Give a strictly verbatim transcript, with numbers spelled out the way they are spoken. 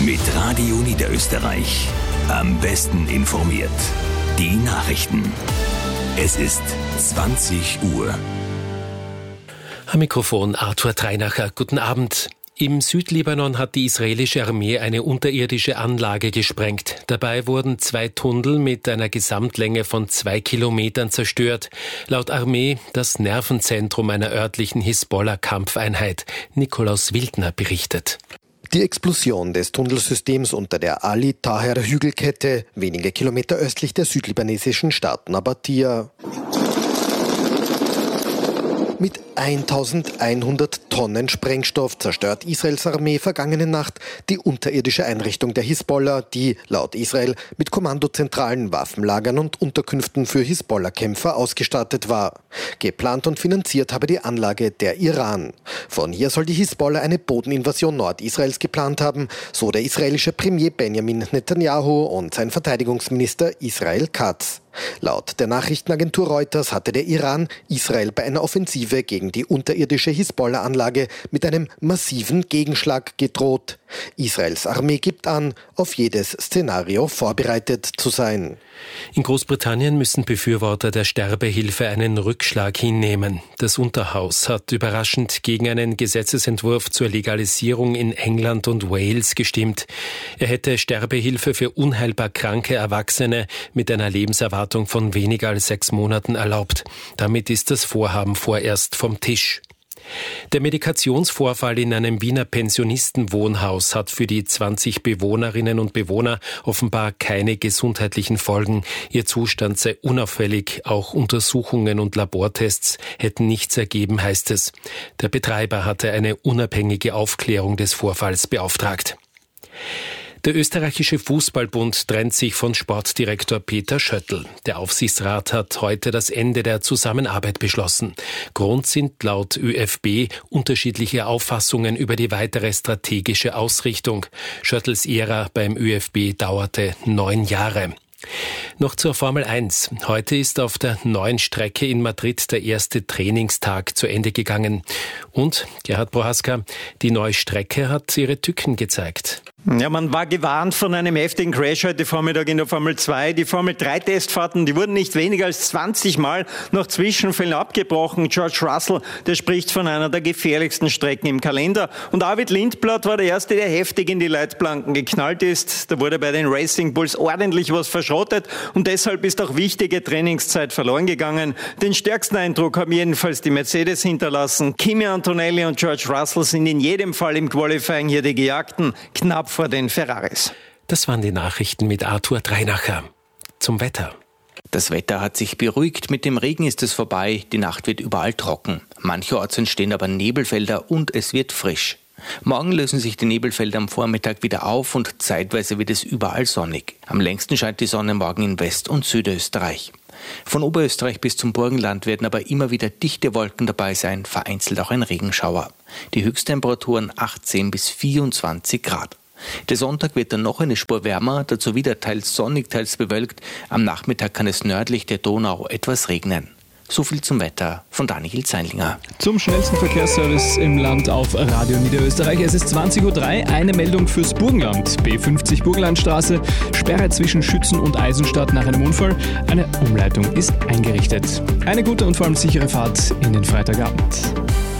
Mit Radio Niederösterreich. Am besten informiert. Die Nachrichten. Es ist zwanzig Uhr. Am Mikrofon Arthur Treinacher. Guten Abend. Im Südlibanon hat die israelische Armee eine unterirdische Anlage gesprengt. Dabei wurden zwei Tunnel mit einer Gesamtlänge von zwei Kilometern zerstört. Laut Armee das Nervenzentrum einer örtlichen Hisbollah-Kampfeinheit. Nikolaus Wildner berichtet. Die Explosion des Tunnelsystems unter der Ali-Taher-Hügelkette, wenige Kilometer östlich der südlibanesischen Stadt Nabatia. Mit eintausendeinhundert Tonnen Sprengstoff zerstört Israels Armee vergangene Nacht die unterirdische Einrichtung der Hisbollah, die laut Israel mit Kommandozentralen, Waffenlagern und Unterkünften für Hisbollah-Kämpfer ausgestattet war. Geplant und finanziert habe die Anlage der Iran. Von hier soll die Hisbollah eine Bodeninvasion Nordisraels geplant haben, so der israelische Premier Benjamin Netanyahu und sein Verteidigungsminister Israel Katz. Laut der Nachrichtenagentur Reuters hatte der Iran Israel bei einer Offensive gegen die unterirdische Hisbollah-Anlage mit einem massiven Gegenschlag gedroht. Israels Armee gibt an, auf jedes Szenario vorbereitet zu sein. In Großbritannien müssen Befürworter der Sterbehilfe einen Rückschlag hinnehmen. Das Unterhaus hat überraschend gegen einen Gesetzesentwurf zur Legalisierung in England und Wales gestimmt. Er hätte Sterbehilfe für unheilbar kranke Erwachsene mit einer Lebenserwartung von weniger als sechs Monaten erlaubt. Damit ist das Vorhaben vorerst vom Tisch. Der Medikationsvorfall in einem Wiener Pensionistenwohnhaus hat für die zwanzig Bewohnerinnen und Bewohner offenbar keine gesundheitlichen Folgen. Ihr Zustand sei unauffällig, auch Untersuchungen und Labortests hätten nichts ergeben, heißt es. Der Betreiber hatte eine unabhängige Aufklärung des Vorfalls beauftragt. Der österreichische Fußballbund trennt sich von Sportdirektor Peter Schöttl. Der Aufsichtsrat hat heute das Ende der Zusammenarbeit beschlossen. Grund sind laut ÖFB unterschiedliche Auffassungen über die weitere strategische Ausrichtung. Schöttls Ära beim ÖFB dauerte neun Jahre. Noch zur Formel eins. Heute ist auf der neuen Strecke in Madrid der erste Trainingstag zu Ende gegangen. Und, Gerhard Prohaska, die neue Strecke hat ihre Tücken gezeigt. Ja, man war gewarnt von einem heftigen Crash heute Vormittag in der Formel zwei. Die Formel drei Testfahrten, die wurden nicht weniger als zwanzig Mal nach Zwischenfällen abgebrochen. George Russell, der spricht von einer der gefährlichsten Strecken im Kalender. Und Arvid Lindblad war der Erste, der heftig in die Leitplanken geknallt ist. Da wurde bei den Racing Bulls ordentlich was verschrottet und deshalb ist auch wichtige Trainingszeit verloren gegangen. Den stärksten Eindruck haben jedenfalls die Mercedes hinterlassen. Kimi Antonelli und George Russell sind in jedem Fall im Qualifying hier die Gejagten. Knapp vor den Ferraris. Das waren die Nachrichten mit Arthur Treinacher. Zum Wetter. Das Wetter hat sich beruhigt, mit dem Regen ist es vorbei, die Nacht wird überall trocken. Mancherorts entstehen aber Nebelfelder und es wird frisch. Morgen lösen sich die Nebelfelder am Vormittag wieder auf und zeitweise wird es überall sonnig. Am längsten scheint die Sonne morgen in West- und Südösterreich. Von Oberösterreich bis zum Burgenland werden aber immer wieder dichte Wolken dabei sein, vereinzelt auch ein Regenschauer. Die Höchsttemperaturen achtzehn bis vierundzwanzig Grad. Der Sonntag wird dann noch eine Spur wärmer, dazu wieder teils sonnig, teils bewölkt. Am Nachmittag kann es nördlich der Donau etwas regnen. So viel zum Wetter von Daniel Zeinlinger. Zum schnellsten Verkehrsservice im Land auf Radio Niederösterreich. Es ist zwanzig Uhr drei, eine Meldung fürs Burgenland. B fünfzig Burgenlandstraße, Sperre zwischen Schützen und Eisenstadt nach einem Unfall. Eine Umleitung ist eingerichtet. Eine gute und vor allem sichere Fahrt in den Freitagabend.